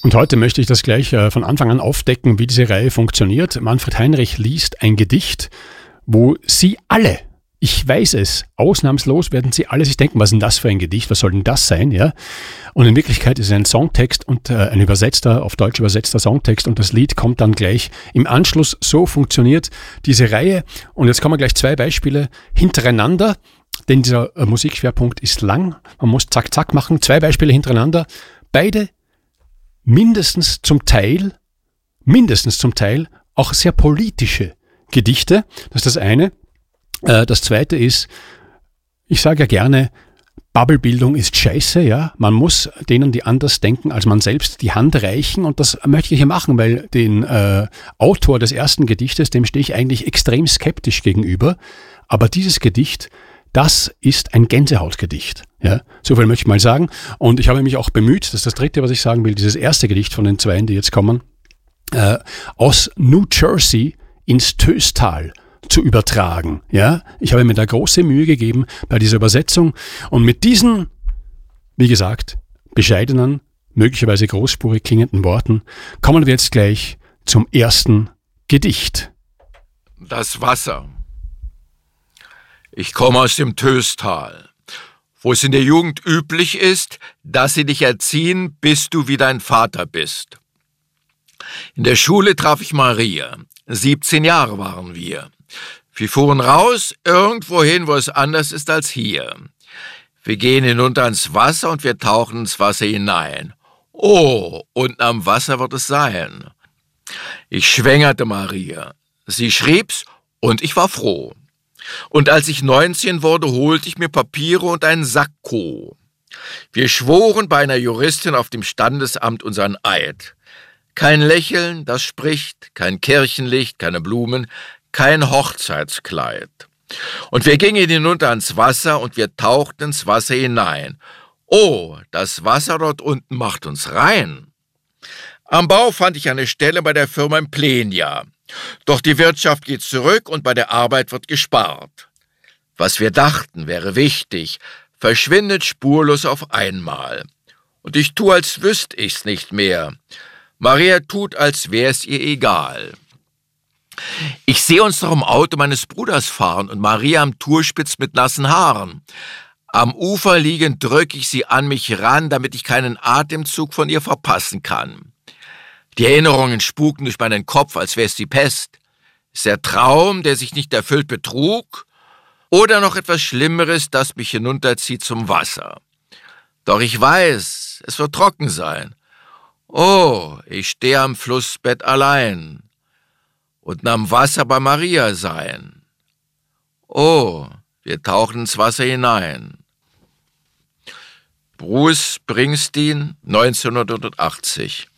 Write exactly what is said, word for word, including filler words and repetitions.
Und heute möchte ich das gleich äh, von Anfang an aufdecken, wie diese Reihe funktioniert. Manfred Heinrich liest ein Gedicht, wo Sie alle, ich weiß es, ausnahmslos werden Sie alle sich denken, was ist denn das für ein Gedicht, was soll denn das sein? Ja? Und in Wirklichkeit ist es ein Songtext und äh, ein übersetzter, auf Deutsch übersetzter Songtext und das Lied kommt dann gleich im Anschluss. So funktioniert diese Reihe. Und jetzt kommen gleich zwei Beispiele hintereinander, denn dieser äh, Musikschwerpunkt ist lang. Man muss zack, zack machen. Zwei Beispiele hintereinander. Beide mindestens zum Teil, mindestens zum Teil auch sehr politische Gedichte. Das ist das eine. Das zweite ist, ich sage ja gerne, Bubblebildung ist scheiße, ja. Man muss denen, die anders denken als man selbst, die Hand reichen und das möchte ich hier machen, weil den äh, Autor des ersten Gedichtes, dem stehe ich eigentlich extrem skeptisch gegenüber. Aber dieses Gedicht, das ist ein Gänsehautgedicht. Ja, so viel möchte ich mal sagen. Und ich habe mich auch bemüht, das ist das dritte, was ich sagen will, dieses erste Gedicht von den zweien, die jetzt kommen, äh, aus New Jersey ins Töstal zu übertragen. Ja, ich habe mir da große Mühe gegeben bei dieser Übersetzung und mit diesen, wie gesagt, bescheidenen, möglicherweise großspurig klingenden Worten kommen wir jetzt gleich zum ersten Gedicht. Das Wasser. Ich komme aus dem Töstal, wo es in der Jugend üblich ist, dass sie dich erziehen, bis du wie dein Vater bist. In der Schule traf ich Maria. siebzehn Jahre waren wir. Wir fuhren raus, irgendwohin, wo es anders ist als hier. Wir gehen hinunter ins Wasser und wir tauchen ins Wasser hinein. Oh, unten am Wasser wird es sein. Ich schwängerte Maria. Sie schrieb's und ich war froh. Und als ich neunzehn wurde, holte ich mir Papiere und einen Sakko. Wir schworen bei einer Juristin auf dem Standesamt unseren Eid. Kein Lächeln, das spricht, kein Kirchenlicht, keine Blumen, kein Hochzeitskleid. Und wir gingen hinunter ans Wasser und wir tauchten ins Wasser hinein. Oh, das Wasser dort unten macht uns rein. Am Bau fand ich eine Stelle bei der Firma Implenia. Doch die Wirtschaft geht zurück und bei der Arbeit wird gespart. Was wir dachten, wäre wichtig, verschwindet spurlos auf einmal. Und ich tue, als wüsste ich's nicht mehr. Maria tut, als wäre es ihr egal. Ich sehe uns noch im Auto meines Bruders fahren und Maria am Turspitz mit nassen Haaren. Am Ufer liegend drücke ich sie an mich ran, damit ich keinen Atemzug von ihr verpassen kann. Die Erinnerungen spuken durch meinen Kopf, als wäre es die Pest. Ist der Traum, der sich nicht erfüllt, Betrug? Oder noch etwas Schlimmeres, das mich hinunterzieht zum Wasser? Doch ich weiß, es wird trocken sein. Oh, ich stehe am Flussbett allein und am Wasser bei Maria sein. Oh, wir tauchen ins Wasser hinein. Bruce Springsteen, neunzehnhundertachtzig.